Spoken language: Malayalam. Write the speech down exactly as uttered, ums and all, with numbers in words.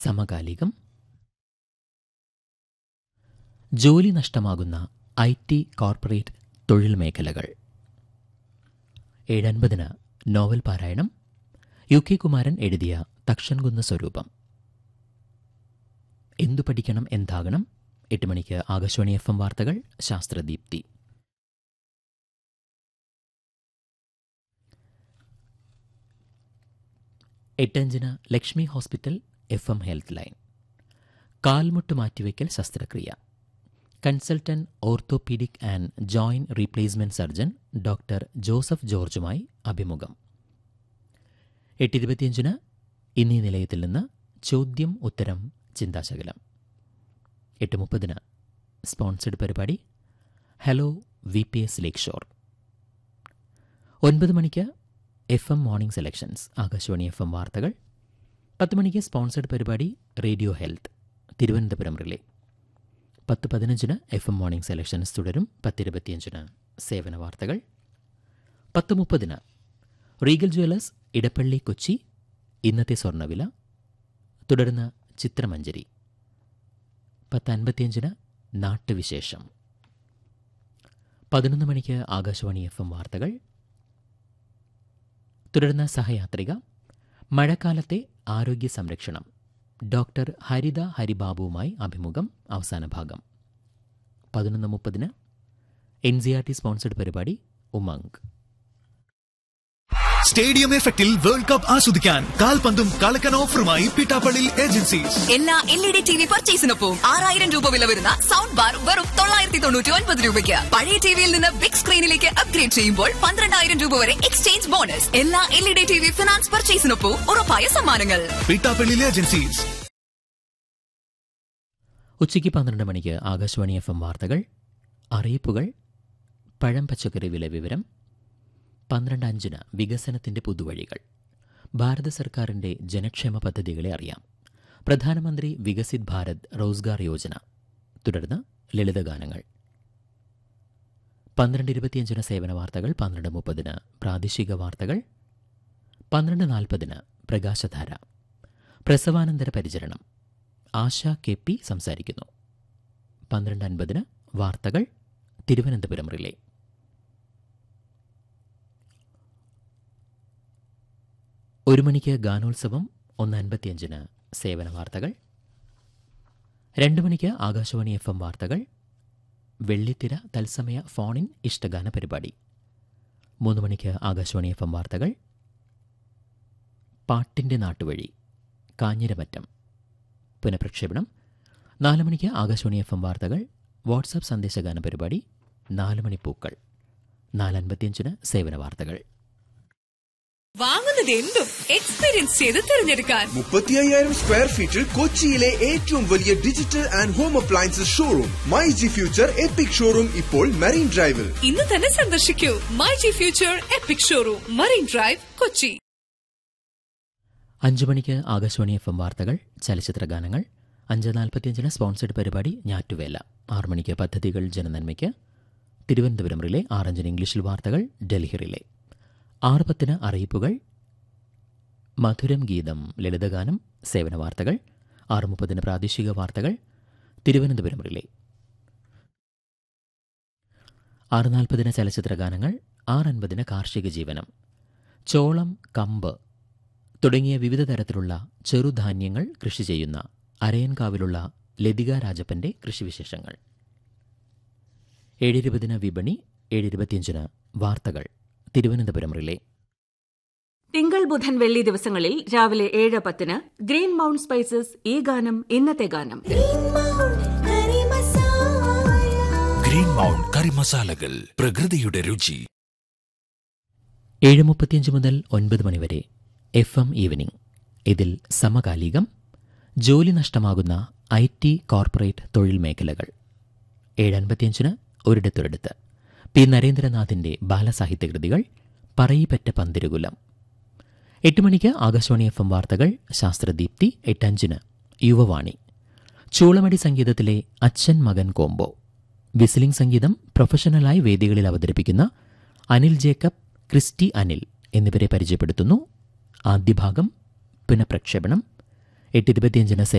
സമകാലികം. ജോലി നഷ്ടമാകുന്ന ഐ ടി കോർപ്പറേറ്റ് തൊഴിൽ മേഖലകൾ. ഏഴൻപതിന് നോവൽ പാരായണം. യു കെ കുമാരൻ എഴുതിയ തക്ഷൻകുന്ന് സ്വരൂപം. എന്തു പഠിക്കണം എന്താകണം. എട്ട് മണിക്ക് ആകാശവാണി എഫ് എം വാർത്തകൾ, ശാസ്ത്രദീപ്തി. എട്ടഞ്ചിന് Lakshmi hospital F M health line. കാൽമുട്ട് മാറ്റിവയ്ക്കൽ ശസ്ത്രക്രിയ. Consultant orthopaedic and joint replacement surgeon doctor Joseph ജോർജുമായി അഭിമുഖം. എട്ടിരുപത്തിയഞ്ചിന് ഇന്നീ നിലയത്തിൽ നിന്ന് ചോദ്യം ഉത്തരം ചിന്താശകലം. എട്ട് മുപ്പതിന് സ്പോൺസർഡ് പരിപാടി ഹലോ വി പി എസ് ലേക്ക് ഷോർ. ഒൻപത് മണിക്ക് F M morning selections, Akashvani F M വാർത്തകൾ. പത്ത് മണിക്ക് സ്പോൺസർഡ് പരിപാടി റേഡിയോ ഹെൽത്ത്, തിരുവനന്തപുരം റിലേ. പത്ത് പതിനഞ്ചിന് എഫ് എം മോർണിംഗ് സെലക്ഷൻസ് തുടരും. പത്തിരുപത്തിയഞ്ചിന് സേവന വാർത്തകൾ. പത്ത് മുപ്പതിന് റീഗൽ ജ്വല്ലേഴ്സ് ഇടപ്പള്ളി കൊച്ചി ഇന്നത്തെ സ്വർണ്ണവില, തുടർന്ന് ചിത്രമഞ്ജരി. പത്ത് അൻപത്തിയഞ്ചിന് നാട്ടുവിശേഷം. പതിനൊന്ന് മണിക്ക് ആകാശവാണി എഫ് എം വാർത്തകൾ, തുടർന്ന് സഹയാത്രിക. മഴക്കാലത്തെ ആരോഗ്യ സംരക്ഷണം, ഡോക്ടർ ഹരിത ഹരിബാബുവുമായി അഭിമുഖം, അവസാന ഭാഗം. പതിനൊന്ന് മുപ്പതിന് N C R T sponsored പരിപാടി ഉമംഗ്. സ്റ്റേഡിയം എഫക്റ്റിൽ വേൾഡ് കപ്പ് ആസ്വദിക്കാൻ കാൽപന്തും കളക്കൻ ഓഫറുമായി പിട്ടാപ്പള്ളി ഏജൻസീസ്. എല്ലാ L E D T V പർച്ചേസിനൊപ്പം ആറായിരം രൂപ വില വരുന്ന സൗണ്ട് ബാർ വെറും തൊള്ളായിരത്തി തൊണ്ണൂറ്റി ഒൻപത് രൂപയ്ക്ക്. പഴയ ടിവിയിൽ നിന്ന് ബിഗ് സ്ക്രീനിലേക്ക് അപ്ഗ്രേഡ് ചെയ്യുമ്പോൾ പന്ത്രണ്ടായിരം രൂപ വരെ എക്സ്ചേഞ്ച് ബോണസ്. എല്ലാ L E D T V finance പർച്ചേസിനൊപ്പം ഉറപ്പായ സമ്മാനങ്ങൾ. പിട്ടാപ്പള്ളി ഏജൻസീസ്. ഉച്ചയ്ക്ക് പന്ത്രണ്ട് മണിക്ക് ആകാശവാണി എഫ് എം വാർത്തകൾ, അറിയിപ്പുകൾ, പഴം പച്ചക്കറി വില വിവരം. പന്ത്രണ്ട് അഞ്ചിന് വികസനത്തിന്റെ പുതുവഴികൾ, ഭാരത സർക്കാരിന്റെ ജനക്ഷേമ പദ്ധതികളെ അറിയാം. പ്രധാനമന്ത്രി വികസിത് ഭാരത് റോസ്ഗാർ യോജന, തുടർന്ന് ലളിതഗാനങ്ങൾ. പന്ത്രണ്ട് ഇരുപത്തിയഞ്ചിന് സേവന വാർത്തകൾ. പന്ത്രണ്ട് മുപ്പതിന് പ്രാദേശിക വാർത്തകൾ. പന്ത്രണ്ട് നാൽപ്പതിന് പ്രകാശധാര. പ്രസവാനന്തര പരിചരണം, ആശ കെ പി സംസാരിക്കുന്നു. പന്ത്രണ്ട് അൻപതിന് വാർത്തകൾ തിരുവനന്തപുരം റിലേ. ഒരു മണിക്ക് ഗാനോത്സവം. ഒന്ന് അൻപത്തിയഞ്ചിന് സേവന വാർത്തകൾ. രണ്ട് മണിക്ക് ആകാശവാണി എഫ് എം വാർത്തകൾ, വെള്ളിത്തിര തത്സമയ ഫോണിൻ ഇഷ്ടഗാന പരിപാടി. മൂന്ന് മണിക്ക് ആകാശവാണി എഫ് എം വാർത്തകൾ, പാട്ടിന്റെ നാട്ടുവഴി, കാഞ്ഞിരമറ്റം പുനഃപ്രക്ഷേപണം. നാല് മണിക്ക് ആകാശവാണി എഫ് എം വാർത്തകൾ, വാട്സാപ്പ് സന്ദേശഗാന പരിപാടി, നാല് മണിപ്പൂക്കൾ. നാലൻപത്തിയഞ്ചിന് സേവന വാർത്തകൾ. വാങ്ങുന്നത് എന്തും എക്സ്പീരിയൻസ് ചെയ്ത് തിരഞ്ഞെടുക്കാൻ മുപ്പത്തി അയ്യായിരം സ്ക്വയർ ഫീറ്റിൽ കൊച്ചിയിലെ ഏറ്റവും വലിയ digital and home appliances showroom my G future EPIC showroom ഇപ്പോൾ മറീൻ ഡ്രൈവിൽ. ഇന്ന് തന്നെ സന്ദർശിക്കൂ my G future EPIC showroom, marine drive, Kochi. അഞ്ചു മണിക്ക് ആകാശവാണി എഫ് എം വാർത്തകൾ, ചലച്ചിത്ര ഗാനങ്ങൾ. അഞ്ച് നാൽപ്പത്തിയഞ്ചിന് സ്പോൺസർഡ് പരിപാടി ഞാറ്റുവേല. ആറു മണിക്ക് പദ്ധതികൾ ജനനന്മയ്ക്ക്, തിരുവനന്തപുരം റിലേ. ആറഞ്ചിന് ഇംഗ്ലീഷിൽ വാർത്തകൾ, ഡൽഹി റിലേ. ആറ് പത്തിന് അറിയിപ്പുകൾ, മധുരം ഗീതം, ലളിതഗാനം, സേവന വാർത്തകൾ. ആറ് മുപ്പതിന് പ്രാദേശിക വാർത്തകൾ, തിരുവനന്തപുരം റിലേ. ആറ് നാൽപ്പതിന് ചലച്ചിത്ര ഗാനങ്ങൾ. ആറൻപതിന് കാർഷിക ജീവനം. ചോളം, കമ്പ് തുടങ്ങിയ വിവിധ തരത്തിലുള്ള ചെറുധാന്യങ്ങൾ കൃഷി ചെയ്യുന്ന അരയൻകാവിലുള്ള ലതിക രാജപ്പന്റെ കൃഷിവിശേഷങ്ങൾ. ഏഴിരുപതിന് വിപണി. ഏഴിരുപത്തിയഞ്ചിന് വാർത്തകൾ തിരുവനന്തപുരം റിലേ. തിങ്കൾ ബുധൻ വെള്ളി ദിവസങ്ങളിൽ രാവിലെ ഏഴ് പത്തിന് ഗ്രീൻ മൗണ്ട് സ്പൈസസ് ഈ ഗാനം ഇന്നത്തെ ഗാനം. ഗ്രീൻ മൗണ്ട് കറി മസാലകൾ, പ്രകൃതിയുടെ രുചി. ഏഴ് മുപ്പത്തിയഞ്ച് മുതൽ ഒൻപത് മണിവരെ എഫ് എം ഈവനിംഗ്. ഇതിൽ സമകാലികം, ജോലി നഷ്ടമാകുന്ന ഐ ടി കോർപ്പറേറ്റ് തൊഴിൽ മേഖലകൾ. ഏഴ് അൻപത്തിയഞ്ചിന് ഒരിടത്തൊരിടത്ത് പി നരേന്ദ്രനാഥിന്റെ ബാലസാഹിത്യകൃതികൾ, പറയിപ്പറ്റ പന്തിരുകുലം. എട്ട് മണിക്ക് ആകാശവാണി എഫ് എം വാർത്തകൾ, ശാസ്ത്രദീപ്തി. എട്ടഞ്ചിന് യുവവാണി. ചൂളമടി സംഗീതത്തിലെ അച്ഛൻ മകൻ കോംബോ. വിസിലിംഗ് സംഗീതം പ്രൊഫഷണലായി വേദികളിൽ അവതരിപ്പിക്കുന്ന അനിൽ ജേക്കബ്, ക്രിസ്റ്റി അനിൽ എന്നിവരെ പരിചയപ്പെടുത്തുന്നു. ആദ്യ ഭാഗം പുനഃപ്രക്ഷേപണം എട്ട് ഇരുപത്തിയഞ്ചിന്